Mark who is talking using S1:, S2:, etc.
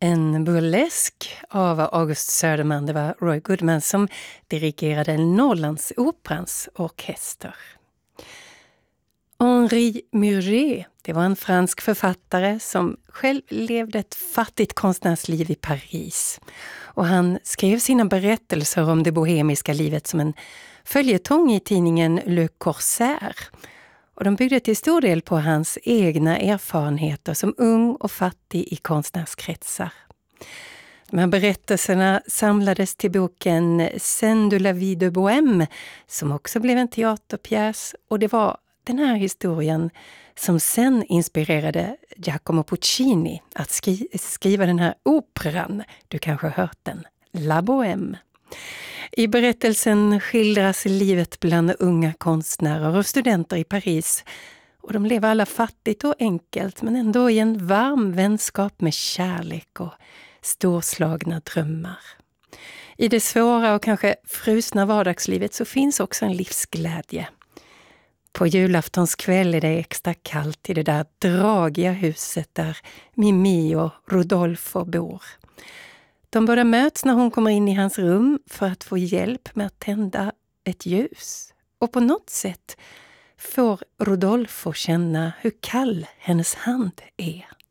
S1: En burlesk av August Söderman. Det var Roy Goodman som dirigerade Norrlandsoperans orkester. Henri Murger, det var en fransk författare som själv levde ett fattigt konstnärsliv i Paris. Och han skrev sina berättelser om det bohemiska livet som en följetong i tidningen Le Corsaire. Och de byggde till stor del på hans egna erfarenheter som ung och fattig i konstnärskretsar. De här berättelserna samlades till boken Scène de la vie de Bohème som också blev en teaterpjäs, och det var den här historien som sen inspirerade Giacomo Puccini att skriva den här operan. Du kanske har hört den, La Bohème. I berättelsen skildras livet bland unga konstnärer och studenter i Paris, och de lever alla fattigt och enkelt men ändå i en varm vänskap med kärlek och storslagna drömmar. I det svåra och kanske frusna vardagslivet så finns också en livsglädje. På julaftons kväll är det extra kallt i det där dragiga huset där Mimi och Rodolfo bor. De båda möts när hon kommer in i hans rum för att få hjälp med att tända ett ljus. Och på något sätt får Rodolfo känna hur kall hennes hand är.